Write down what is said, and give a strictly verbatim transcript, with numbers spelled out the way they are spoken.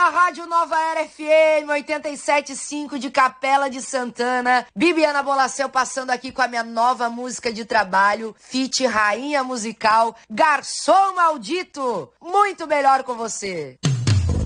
da Rádio Nova Era F M oitenta e sete ponto cinco de Capela de Santana. Bibiana Bolacel passando aqui com a minha nova música de trabalho, feat Rainha Musical, Garçom Maldito. Muito melhor com você.